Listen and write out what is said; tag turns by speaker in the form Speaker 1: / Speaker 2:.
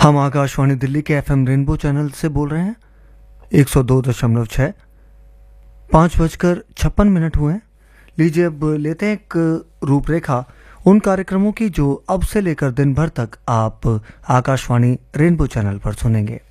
Speaker 1: हम आकाशवाणी दिल्ली के FM rainbow channel से बोल रहे हैं 102.6। 5:56 हुए हैं। लीजिए अब लेते हैं एक रूपरेखा उन कार्यक्रमों की जो अब से लेकर दिन भर तक आप आकाशवाणी रेनबो चैनल पर सुनेंगे।